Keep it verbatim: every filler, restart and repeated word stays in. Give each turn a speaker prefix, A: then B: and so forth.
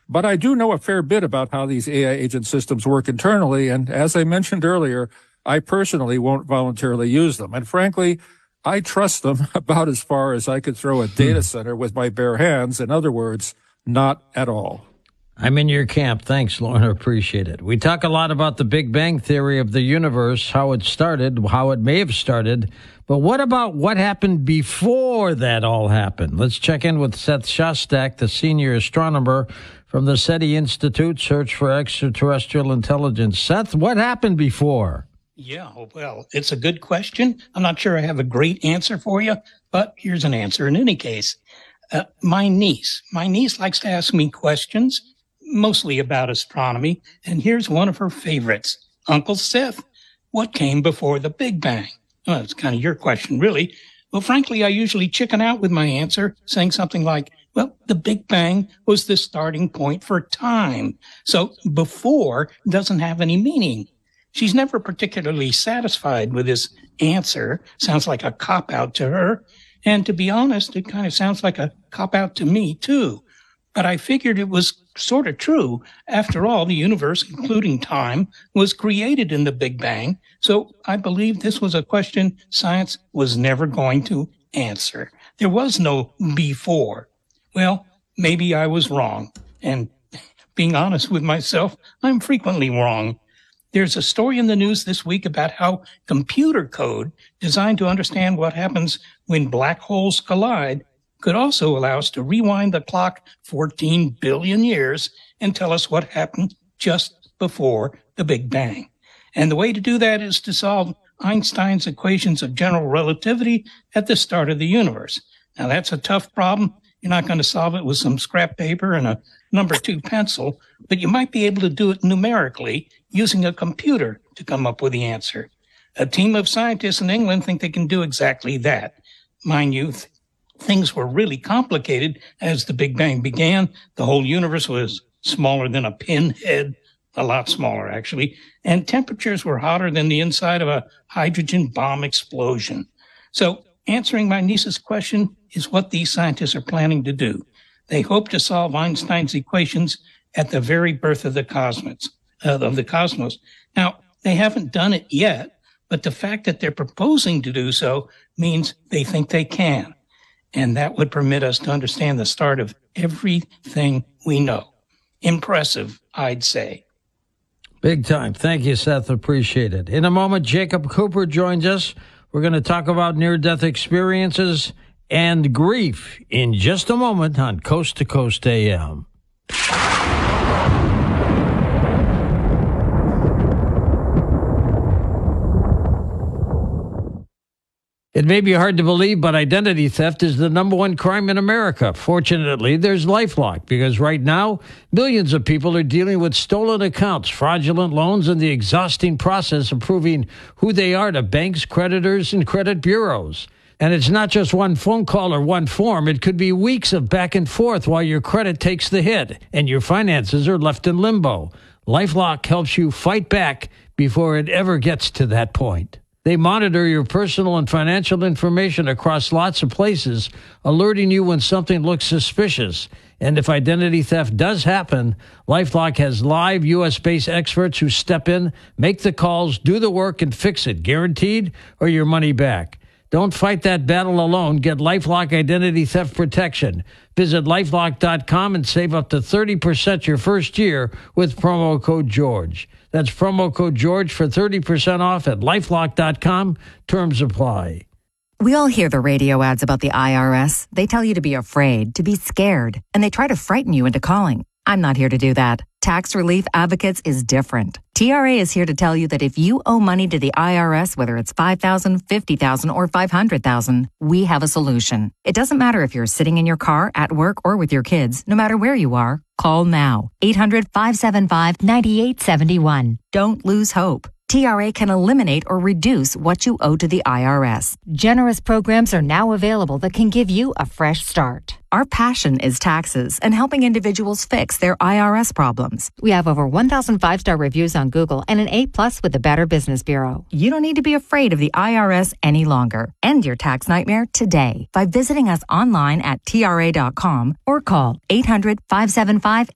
A: But I do know a fair bit about how these A I agent systems work internally. And as I mentioned earlier, I personally won't voluntarily use them. And frankly, I trust them about as far as I could throw a data center with my bare hands. In other words, not at all.
B: I'm in your camp. Thanks, Lorna. Appreciate it. We talk a lot about the Big Bang Theory of the universe, how it started, how it may have started. But what about what happened before that all happened? Let's check in with Seth Shostak, the senior astronomer from the SETI Institute, Search for Extraterrestrial Intelligence. Seth, what happened before?
C: Yeah, well, it's a good question. I'm not sure I have a great answer for you, but here's an answer in any case. Uh, my niece, my niece likes to ask me questions, mostly about astronomy, and here's one of her favorites. Uncle Seth, what came before the Big Bang? Well, it's kind of your question, really. Well, frankly, I usually chicken out with my answer, saying something like, well, the Big Bang was the starting point for time. So before doesn't have any meaning. She's never particularly satisfied with this answer. Sounds like a cop-out to her. And to be honest, it kind of sounds like a cop-out to me, too. But I figured it was sort of true. After all, the universe, including time, was created in the Big Bang. So I believe this was a question science was never going to answer. There was no before. Well, maybe I was wrong. And being honest with myself, I'm frequently wrong. There's a story in the news this week about how computer code designed to understand what happens when black holes collide could also allow us to rewind the clock fourteen billion years and tell us what happened just before the Big Bang. And the way to do that is to solve Einstein's equations of general relativity at the start of the universe. Now, that's a tough problem. You're not going to solve it with some scrap paper and a number two pencil, but you might be able to do it numerically using a computer to come up with the answer. A team of scientists in England think they can do exactly that. Mind you, th- things were really complicated as the Big Bang began. The whole universe was smaller than a pinhead, a lot smaller actually, and temperatures were hotter than the inside of a hydrogen bomb explosion. So answering my niece's question is what these scientists are planning to do. They hope to solve Einstein's equations at the very birth of the cosmos. Uh, of the cosmos. Now, they haven't done it yet, but the fact that they're proposing to do so means they think they can. And that would permit us to understand the start of everything we know. Impressive, I'd say.
B: Big time. Thank you, Seth. Appreciate it. In a moment, Jacob Cooper joins us. We're going to talk about near-death experiences and grief in just a moment on Coast to Coast A M. It may be hard to believe, but identity theft is the number one crime in America. Fortunately, there's LifeLock, because right now, millions of people are dealing with stolen accounts, fraudulent loans, and the exhausting process of proving who they are to banks, creditors, and credit bureaus. And it's not just one phone call or one form. It could be weeks of back and forth while your credit takes the hit and your finances are left in limbo. LifeLock helps you fight back before it ever gets to that point. They monitor your personal and financial information across lots of places, alerting you when something looks suspicious. And if identity theft does happen, LifeLock has live U S-based experts who step in, make the calls, do the work, and fix it, guaranteed, or your money back. Don't fight that battle alone. Get LifeLock Identity Theft Protection. Visit LifeLock dot com and save up to thirty percent your first year with promo code George. That's promo code George for thirty percent off at LifeLock dot com. Terms apply.
D: We all hear the radio ads about the I R S. They tell you to be afraid, to be scared, and they try to frighten you into calling. I'm not here to do that. Tax Relief Advocates is different. T R A is here to tell you that if you owe money to the I R S, whether it's five thousand dollars, fifty thousand dollars, or five hundred thousand dollars, we have a solution. It doesn't matter if you're sitting in your car, at work, or with your kids. No matter where you are, call now. eight hundred, five seven five, nine eight seven one. Don't lose hope. T R A can eliminate or reduce what you owe to the I R S.
E: Generous programs are now available that can give you a fresh start.
D: Our passion is taxes and helping individuals fix their I R S problems.
E: We have over one thousand five-star reviews on Google and an A plus with the Better Business Bureau.
D: You don't need to be afraid of the I R S any longer. End your tax nightmare today by visiting us online at T R A dot com or call eight hundred, five seven five,